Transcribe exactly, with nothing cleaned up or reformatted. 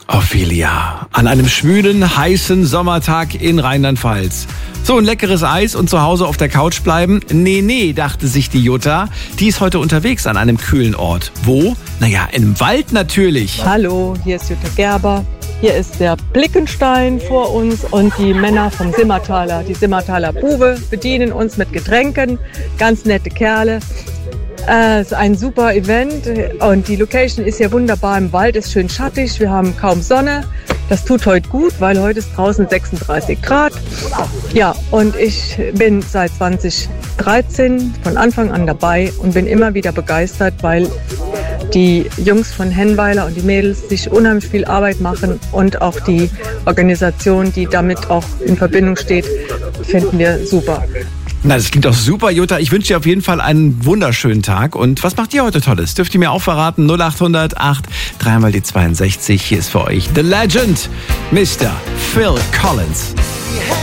Ophelia, an einem schwülen, heißen Sommertag in Rheinland-Pfalz. So ein leckeres Eis und zu Hause auf der Couch bleiben? Nee, nee, dachte sich die Jutta. Die ist heute unterwegs an einem kühlen Ort. Wo? Naja, im Wald natürlich. Hallo, hier ist Jutta Gerber. Hier ist der Blickenstein vor uns und die Männer vom Simmertaler. Die Simmertaler Bube bedienen uns mit Getränken. Ganz nette Kerle. Es ist ein super Event und die Location ist hier wunderbar im Wald, ist schön schattig, wir haben kaum Sonne. Das tut heute gut, weil heute ist draußen sechsunddreißig Grad. Ja, und ich bin seit zwanzig dreizehn von Anfang an dabei und bin immer wieder begeistert, weil die Jungs von Hennweiler und die Mädels sich unheimlich viel Arbeit machen und auch die Organisation, die damit auch in Verbindung steht, finden wir super. Na, das klingt doch super, Jutta. Ich wünsche dir auf jeden Fall einen wunderschönen Tag. Und was macht ihr heute Tolles? Dürft ihr mir auch verraten? null acht hundert acht, dreimal die zweiundsechzig. Hier ist für euch The Legend, Mister Phil Collins.